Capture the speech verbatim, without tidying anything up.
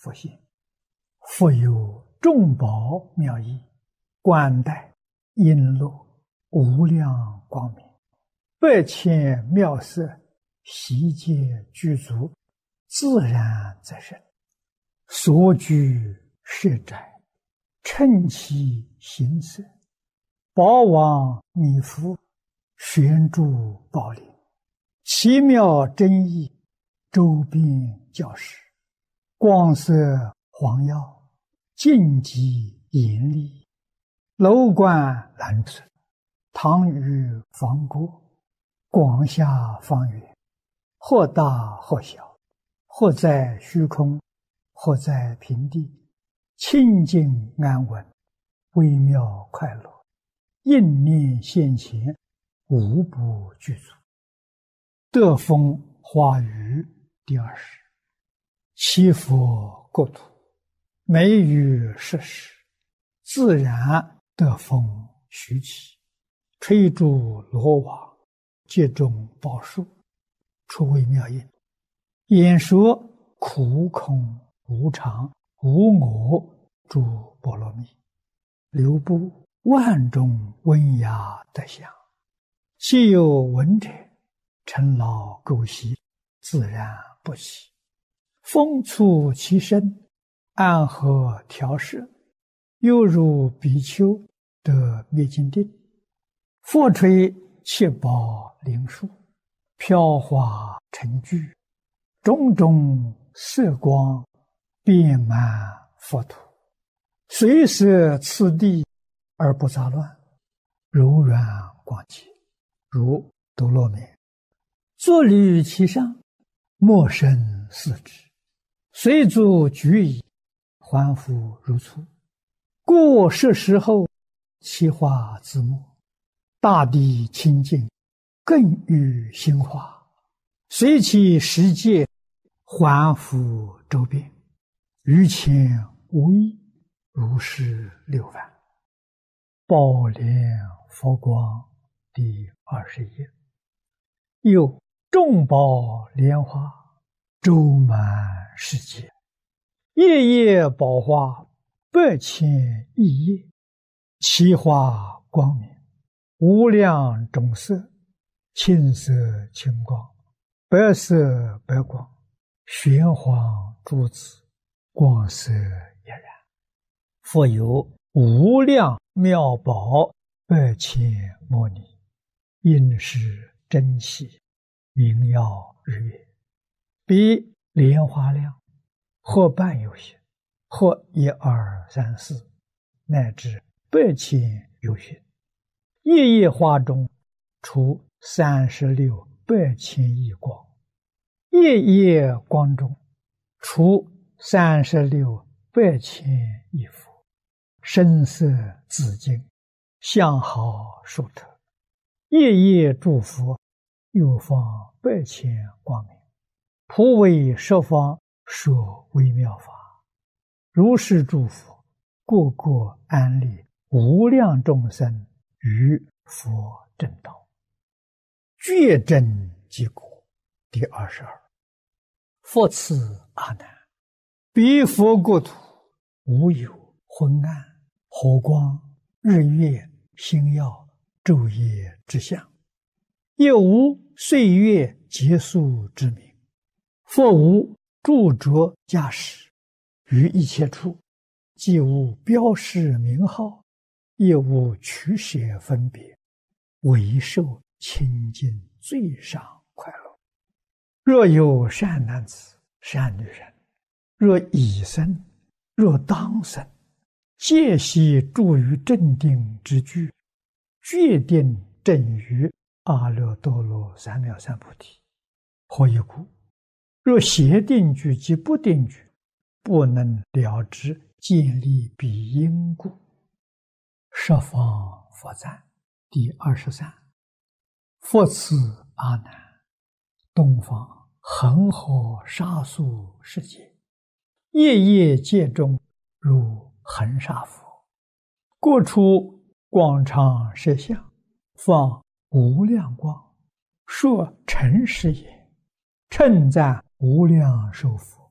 佛性。佛有众宝妙义，冠带璎珞无量光明，百千妙色悉皆具足，自然则生。所居舍宅，称其形色，宝王弥覆，悬诸宝林，奇妙真义，周遍教室，光色黄耀，净极严厉，楼观蓝色，堂宇方过，广厦方圆，或大或小，或在虚空，或在平地，清净安稳，微妙快乐，应念现前，无不具足。德风华语第二十。七佛国土，美于设施，自然德风徐起，吹诸罗网，皆种宝树，出微妙音，演说苦空无常无我诸波罗蜜，流布万种温雅德相，既有闻者，尘劳垢习，自然不起。风促其身，安和调摄，犹如比丘得灭尽定。佛吹七宝灵树，飘华成聚，种种色光遍满佛土，随摄次第而不杂乱，柔软广洁，如多罗面。坐履其上，莫生四肢，随足举矣，还复如初。过设时后，其化自没，大地清净，更欲兴化，随其时界，还复周遍，于前无异，如是六万。宝莲佛光第二十页。又众宝莲花，周满世界，夜夜宝花，百千亿叶，其花光明，无量种色，青色青光，白色白光，玄黄珠子，光色俨然。复有无量妙宝，百千摩尼，应是珍稀，明耀日月，比莲花量，或半有些，或一二三四，乃至百千有许。夜夜花中，出三十六百千亿光；夜夜光中，出三十六百千亿佛。声色自净，相好殊特。夜夜诸佛，又放百千光明，普为十方说微妙法。如是诸佛，个个安立无量众生于佛正道。觉真即果第二十二。佛赐阿难，彼佛国土，无有昏暗、火光、日月、星耀、昼夜之相，也无岁月结束之名。佛无著着驾驶，于一切处，既无标示名号，也无取舍分别，唯受清净最上快乐。若有善男子、善女人，若已生，若当生，皆悉住于正定之具，决定正于阿耨多罗三藐三菩提。何以故？若邪定具及不定具，不能了知建立彼因故。十方佛赞第二十三。佛赐阿难，东方恒河沙数世界，夜夜界中如恒沙佛，过出广长舌相，放无量光，说诚实言，称赞无量寿佛，